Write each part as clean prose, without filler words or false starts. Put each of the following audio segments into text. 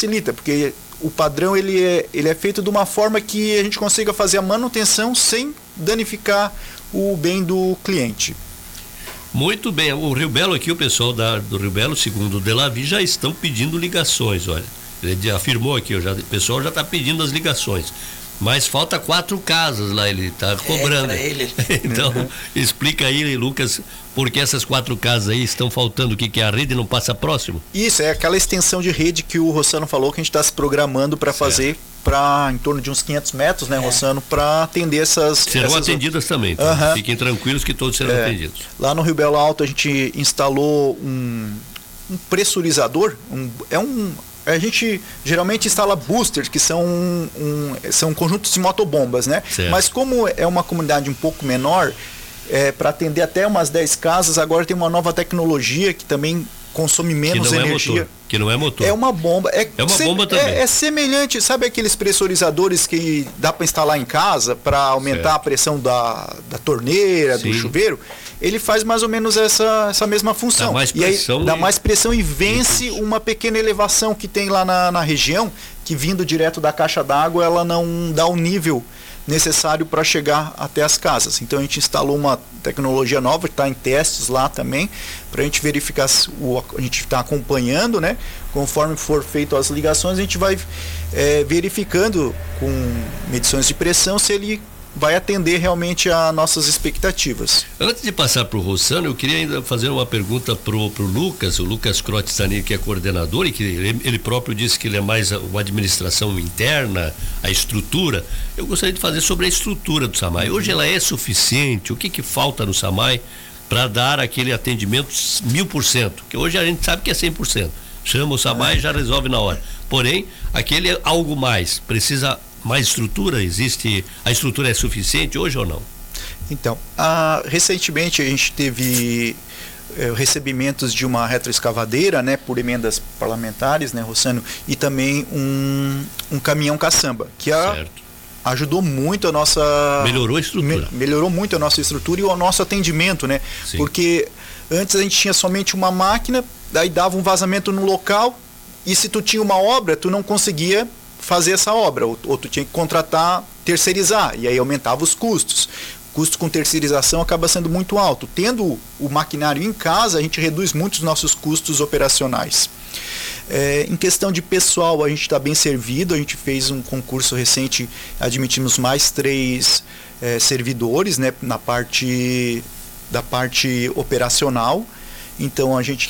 facilita, porque o padrão ele é feito de uma forma que a gente consiga fazer a manutenção sem danificar o bem do cliente. Muito bem, o Rio Belo aqui, o pessoal do Rio Belo, segundo o Delavi, já estão pedindo ligações, olha. Ele afirmou aqui, o pessoal já está pedindo as ligações. Mas falta 4 casas lá, ele está cobrando. Ele. Então, explica aí, Lucas, por que essas 4 casas aí estão faltando, o que a rede não passa próximo? Isso, é aquela extensão de rede que o Rossano falou que a gente está se programando para fazer para em torno de uns 500 metros, né, Rossano, para atender essas... Serão atendidas também, tá? Fiquem tranquilos que todos serão atendidos. Lá no Rio Belo Alto a gente instalou um pressurizador, a gente geralmente instala boosters, que são conjuntos de motobombas, né? Certo. Mas como é uma comunidade um pouco menor, para atender até umas 10 casas, agora tem uma nova tecnologia que também consome menos energia. Que não é motor. É uma bomba. É uma bomba também. É semelhante, sabe aqueles pressurizadores que dá para instalar em casa para aumentar a pressão da torneira, do chuveiro? Ele faz mais ou menos essa mesma função. Dá mais pressão. Dá mais pressão e vence uma pequena elevação que tem lá na região, que vindo direto da caixa d'água, ela não dá o nível necessário para chegar até as casas. Então a gente instalou uma tecnologia nova, está em testes lá também, para a gente verificar, a gente está acompanhando, né? Conforme for feito as ligações, a gente vai verificando com medições de pressão se ele vai atender realmente a nossas expectativas. Antes de passar para o Rossano, eu queria ainda fazer uma pergunta pro Lucas, o Lucas Crotizani, que é coordenador, e que ele próprio disse que ele é mais uma administração interna, a estrutura. Eu gostaria de fazer sobre a estrutura do SAMAI. Hoje ela é suficiente? O que falta no SAMAI para dar aquele atendimento 1000%? Que hoje a gente sabe que é 100%. Chama o SAMAI e já resolve na hora. Porém, aquele é algo mais, precisa mais estrutura? A estrutura é suficiente hoje ou não? Então, recentemente a gente teve recebimentos de uma retroescavadeira, né, por emendas parlamentares, né, Rossano, e também um caminhão caçamba, que ajudou muito a nossa... Melhorou a estrutura. Melhorou muito a nossa estrutura e o nosso atendimento, né? Sim. Porque antes a gente tinha somente uma máquina, daí dava um vazamento no local, e se tu tinha uma obra, tu não conseguia fazer essa obra, ou tu tinha que contratar, terceirizar, e aí aumentava os custos. O custo com terceirização acaba sendo muito alto. Tendo o maquinário em casa, a gente reduz muito os nossos custos operacionais. Em questão de pessoal, a gente está bem servido, a gente fez um concurso recente, admitimos mais 3 servidores, né, da parte operacional. Então a gente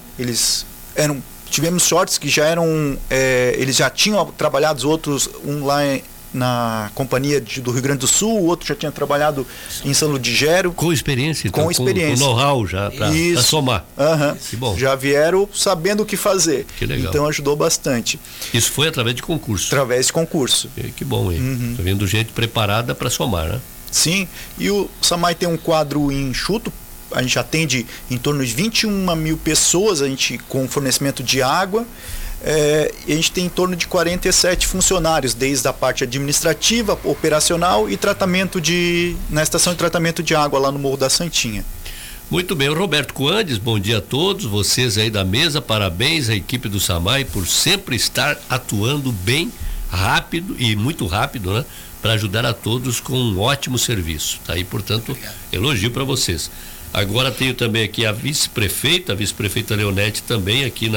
tivemos sortes que eles já tinham trabalhado, outros, lá na companhia do Rio Grande do Sul, o outro já tinha trabalhado em São Ludgero. Com experiência, então, com experiência. Com know-how já para somar. Que bom. Já vieram sabendo o que fazer. Que legal. Então ajudou bastante. Isso foi através de concurso? Através de concurso. Que bom, hein? Tá vendo gente preparada para somar, né? Sim, e o SAMAI tem um quadro enxuto. A gente atende em torno de 21 mil pessoas, a gente com fornecimento de água, e a gente tem em torno de 47 funcionários, desde a parte administrativa, operacional e tratamento na estação de tratamento de água lá no Morro da Santinha. Muito bem, o Roberto Coandes, bom dia a todos, vocês aí da mesa, parabéns à equipe do SAMAI por sempre estar atuando bem, rápido e muito rápido, né? Para ajudar a todos com um ótimo serviço, tá aí, portanto, elogio para vocês. Agora tenho também aqui a vice-prefeita Leonete também aqui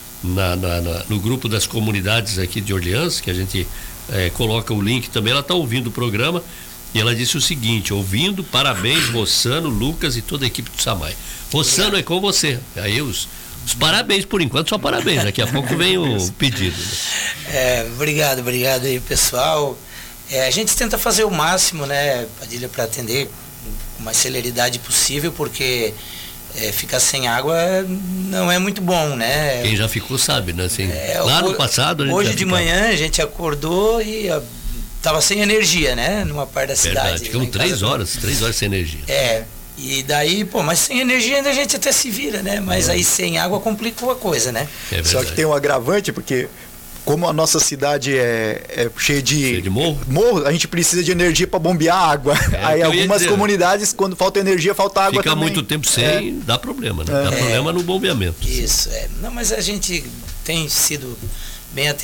no grupo das comunidades aqui de Orleans, que a gente coloca o link também, ela está ouvindo o programa e ela disse o seguinte: ouvindo, parabéns Rossano, Lucas e toda a equipe do SAMAI. Rossano, é com você. Aí os parabéns por enquanto, só parabéns, daqui a pouco vem o pedido. Né? Obrigado aí pessoal. A gente tenta fazer o máximo, né, Padilha, para atender com mais celeridade possível, porque ficar sem água não é muito bom, né? Quem já ficou sabe, né? Assim, lá no passado... Hoje de manhã a gente acordou e estava sem energia, né? Numa parte da cidade. Verdade, ficamos 3 horas sem energia. E daí, mas sem energia ainda a gente até se vira, né? Mas aí sem água complicou a coisa, né? Só que tem um agravante, porque como a nossa cidade é cheia de morro, a gente precisa de energia para bombear água. Aí algumas comunidades, quando falta energia, falta água também. Fica muito tempo sem, dá problema, né? Dá problema no bombeamento. Isso, Não, mas a gente tem sido bem atendido.